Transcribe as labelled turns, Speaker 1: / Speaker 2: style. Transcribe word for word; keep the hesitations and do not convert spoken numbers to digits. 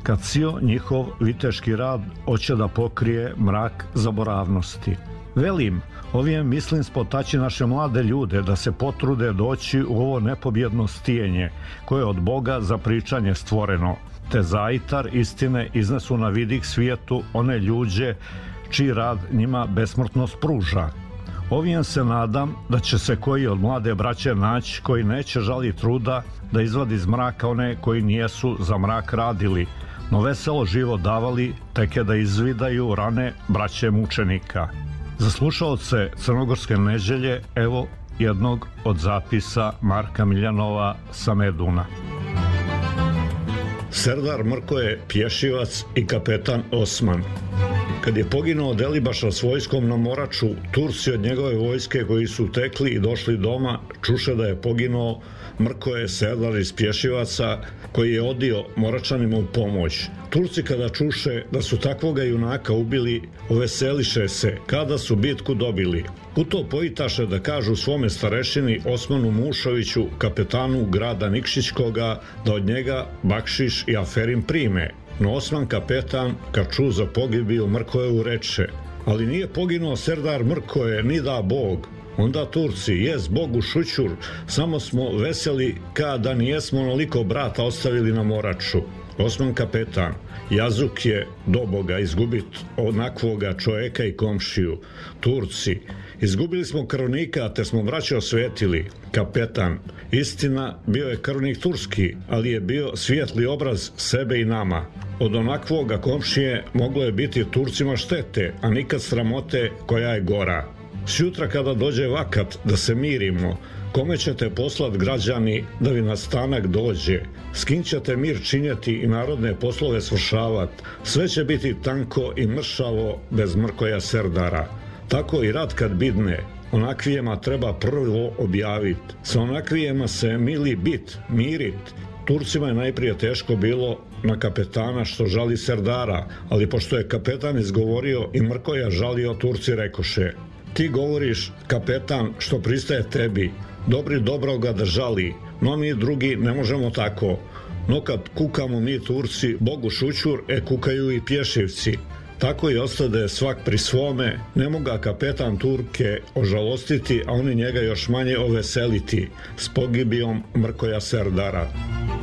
Speaker 1: kad cio njihov viteški rad hoće da pokrije mrak zaboravnosti. Velim, ovim mislim spotaći naše mlade ljude da se potrude doći u ovo nepobjedno stijenje koje je od Boga za pričanje stvoreno, te zaitar istine iznesu na vidik svijetu one ljuđe čiji rad njima besmrtnost pruža. Ovim se nadam da će se koji od mlade braće naći koji neće žali truda da izvadi iz mraka one koji nijesu za mrak radili, no veselo živo davali, teke da izvidaju rane braće mučenika. Za slušaoce Crnogorske neđelje, evo jednog od zapisa Marka Miljanova sa Meduna. Serdar Mrkoje Pješivac i kapetan Osman. Kad je poginuo Delibaša s vojskom na Moraču, Turci od njegove vojske koji su tekli i došli doma čuše da je poginuo Mrkoje Serdar iz Pješivaca koji je odio Moračanima u pomoć. Turci kada čuše da su takvoga junaka ubili, oveseliše se kada su bitku dobili. U to pojitaše da kažu svome starešini Osmanu Mušoviću, kapetanu grada Nikšićkoga, da od njega bakšiš i aferin prime. No Osman kapetan, kad ču za pogibiju Mrkojevu, reče: ali nije poginuo Serdar Mrkoje, ni da Bog. Onda Turci: jes Bogu šućur, samo smo veseli kada nijesmo onoliko brata ostavili na Moraču. Osman kapetan: jazuk je do Boga izgubit onakvoga čovjeka i komšiju. Turci: izgubili smo krvnika, te smo braće osvetili. Kapetan: istina, bio je krvnik turski, ali je bio svijetli obraz sebe i nama. Od onakvoga komšije moglo je biti Turcima štete, a nikad sramote koja je gora. Sjutra kada dođe vakat da se mirimo, kome ćete poslat građani da vi na stanak dođe? S kim ćete mir činjeti i narodne poslove svršavat? Sve će biti tanko i mršavo bez Mrkoja Serdara. Tako i rat kad bidne, onakvijema treba prvo objavit. Sa onakvijema se mili bit, mirit. Turcima je najprije teško bilo na kapetana što žali Serdara, ali pošto je kapetan izgovorio i Mrkoja žalio, Turci rekoše: ti govoriš, kapetan, što pristaje tebi, dobri dobroga da žali, no mi drugi ne možemo tako. No kad kukamo mi Turci, Bogu šućur, e kukaju i Pješivci. Tako i ostade svak pri svome, ne moga kapetan Turke ožalostiti, a oni njega još manje oveseliti s pogibijom Mrkoja Serdara.